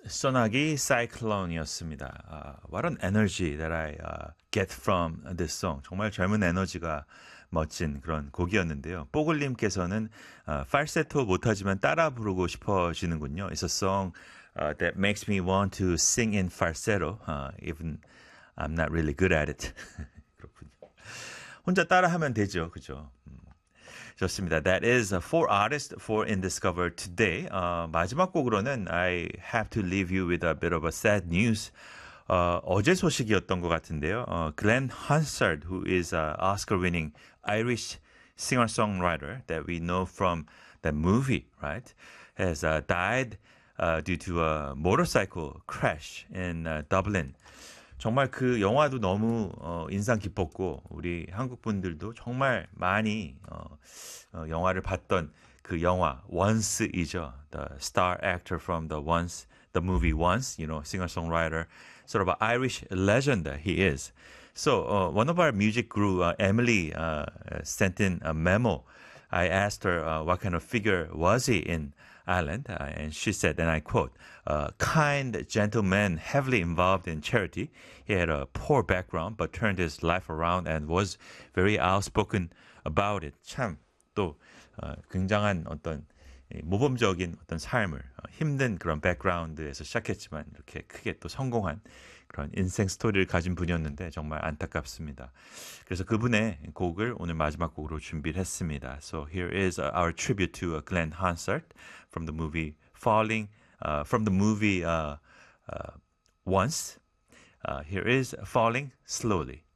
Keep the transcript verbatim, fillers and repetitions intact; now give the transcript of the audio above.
소나기 Cyclone이었습니다. Uh, what an energy that I uh, get from this song. 정말 젊은 에너지가 멋진 그런 곡이었는데요. 뽀글님께서는 uh, falsetto 못하지만 따라 부르고 싶어지는군요. It's a song uh, that makes me want to sing in falsetto, uh, even I'm not really good at it. 그렇군요. 혼자 따라하면 되죠, 그죠? 음. 좋습니다. That is four artists for In Discover today. 어, 마지막 곡으로는 I have to leave you with a bit of a sad news. 어, 어제 소식이었던 것 같은데요. 어, Glenn Hansard, who is an Oscar-winning Irish singer-songwriter that we know from the movie, right, has uh, died uh, due to a motorcycle crash in uh, Dublin. 정말 그 영화도 너무 어, 인상 깊었고 우리 한국 분들도 정말 많이 어, 어, 영화를 봤던 그 영화 Once이죠. The star actor from the Once, the movie Once, you know, singer-songwriter, sort of an Irish legend he is. So uh, one of our music guru, uh, Emily, uh, sent in a memo. I asked her uh, what kind of figure was he in Ireland, uh, and she said, and I quote, uh, kind, gentleman, heavily involved in charity. He had a poor background, but turned his life around and was very outspoken about it. 참, 또, 어, 굉장한 어떤 모범적인 어떤 삶을 어, 힘든 그런 백그라운드에서 시작했지만 이렇게 크게 또 성공한 그런 인생 스토리를 가진 분이었는데 정말 안타깝습니다. 그래서 그분의 곡을 오늘 마지막 곡으로 준비를 했습니다. So here is our tribute to Glenn Hansard from the movie Falling, uh, from the movie uh, uh, Once. Uh, here is Falling Slowly.